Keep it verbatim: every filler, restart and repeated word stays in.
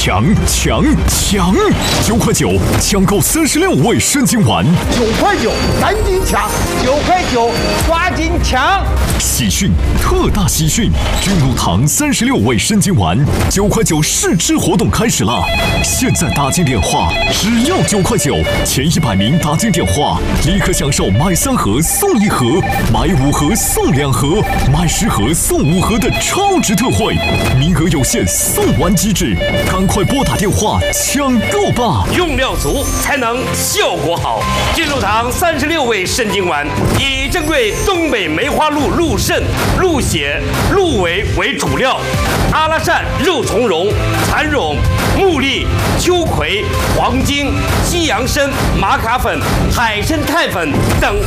强强强！九块九抢购三十六味生津丸， 九块九赶紧抢！ 九块九抓紧抢！ 喜讯，特大喜讯！君乳堂三十六味生津丸，九块九试吃活动开始了！现在打进电话，只要九块九，前一百名打进电话，立刻享受买三盒送一盒，买五盒送两盒，买十盒送五盒的超值特惠，名额有限，送完即止，赶快拨打电话抢购吧！ 用料足才能效果好。君乳堂三十六味生津丸以珍贵东北梅花鹿鹿肾、鹿血、鹿尾为主料，阿拉善、肉苁蓉、蚕蛹、木栗、秋葵、黄精、西洋参、玛卡粉、海参肽粉等